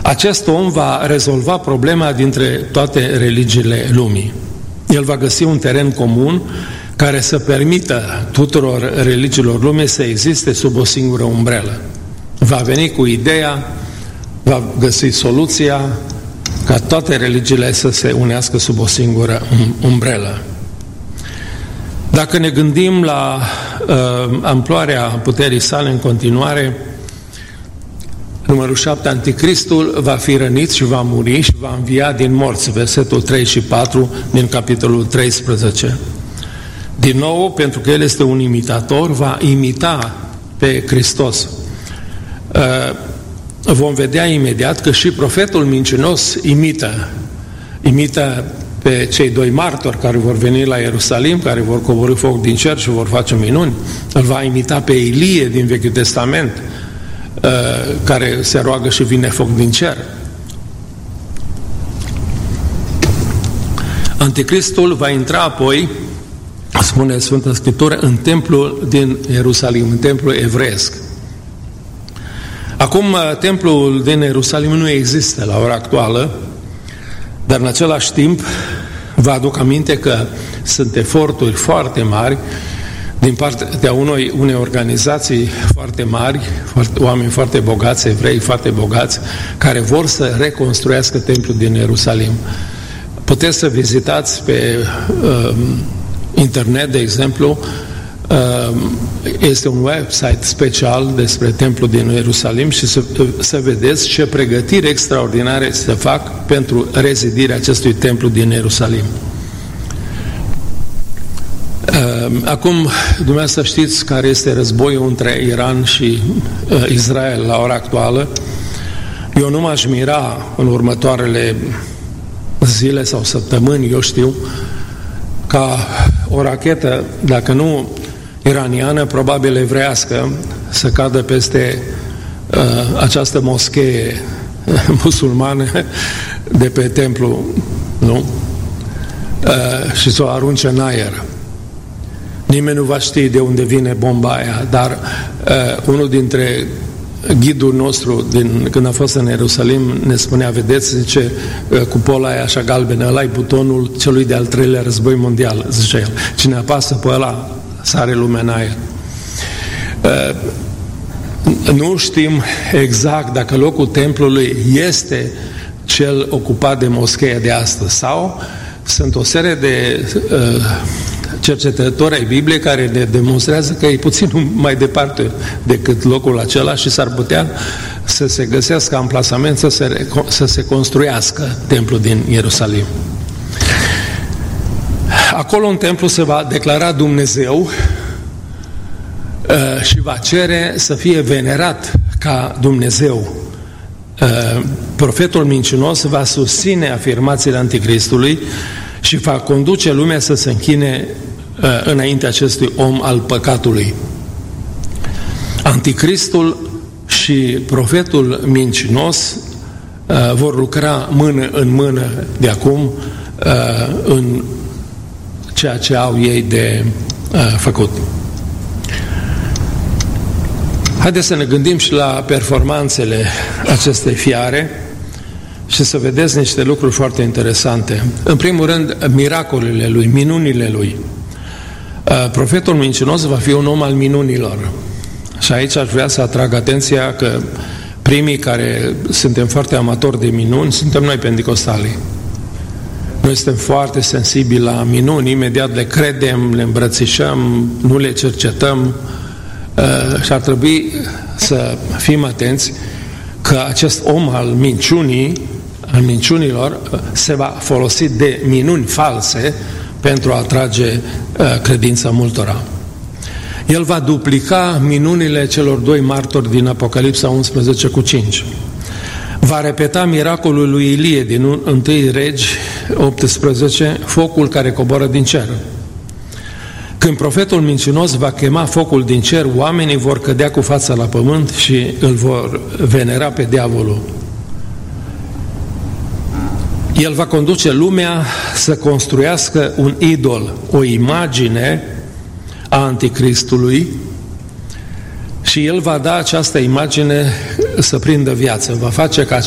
Acest om va rezolva problema dintre toate religiile lumii. El va găsi un teren comun care să permită tuturor religiilor lumii să existe sub o singură umbrelă. Va veni cu ideea, va găsi soluția ca toate religiile să se unească sub o singură umbrelă. Dacă ne gândim la amploarea puterii sale în continuare, numărul 7, Anticristul va fi rănit și va muri și va învia din morți, versetul 3 și 4 din capitolul 13. Din nou, pentru că el este un imitator, va imita pe Hristos. Vom vedea imediat că și profetul mincinos imită pe cei doi martori care vor veni la Ierusalim, care vor coborî foc din cer și vor face minuni. Îl va imita pe Ilie din Vechiul Testament, care se roagă și vine foc din cer. Anticristul va intra apoi, spune Sfânta Scriptură, în templul din Ierusalim, în templul evreiesc. Acum, templul din Ierusalim nu există la ora actuală, dar în același timp vă aduc aminte că sunt eforturi foarte mari din partea unei organizații foarte mari, oameni foarte bogați, evrei foarte bogați, care vor să reconstruiască templul din Ierusalim. Puteți să vizitați pe internet, de exemplu, este un website special despre templul din Ierusalim și să vedeți ce pregătiri extraordinare se fac pentru rezidirea acestui templu din Ierusalim. Acum, dumneavoastră știți care este războiul între Iran și Israel la ora actuală. Eu nu m-aș mira în următoarele zile sau săptămâni, eu știu, ca o rachetă, dacă nu iraniană, probabil evreiască, să cadă peste această moschee musulmană de pe templu, nu? Și să o arunce în aer. Nimeni nu va ști de unde vine bomba aia, dar unul dintre ghidul nostru, când a fost în Ierusalim, ne spunea, vedeți, zice, cupola aia așa galbenă, ăla e butonul celui de-al treilea război mondial, zice el. Cine apasă pe ăla, sare lumea în aer. Nu știm exact dacă locul templului este cel ocupat de moscheea de astăzi sau sunt o serie de cercetători ai Bibliei care ne demonstrează că e puțin mai departe decât locul acela și s-ar putea să se găsească amplasament să se construiască templul din Ierusalim. Acolo în templu se va declara Dumnezeu și va cere să fie venerat ca Dumnezeu. Profetul mincinos va susține afirmațiile Anticristului și va conduce lumea să se închine înainte acestui om al păcatului. Anticristul și profetul mincinos vor lucra mână în mână de acum în ceea ce au ei de făcut. Haideți să ne gândim și la performanțele acestei fiare și să vedeți niște lucruri foarte interesante. În primul rând, miracolele lui, minunile lui. Profetul mincinos va fi un om al minunilor. Și aici aș vrea să atrag atenția că primii care suntem foarte amatori de minuni suntem noi penticostalii. Noi suntem foarte sensibili la minuni, imediat le credem, le îmbrățișăm, nu le cercetăm și ar trebui să fim atenți că acest om al minciunilor se va folosi de minuni false pentru a atrage credința multora. El va duplica minunile celor doi martori din Apocalipsa 11:5. Va repeta miracolul lui Ilie din 1 Regi 18, focul care coboră din cer. Când profetul mincinos va chema focul din cer, oamenii vor cădea cu fața la pământ și îl vor venera pe diavolul. El va conduce lumea să construiască un idol, o imagine a Anticristului și el va da această imagine să prindă viață. Va face ca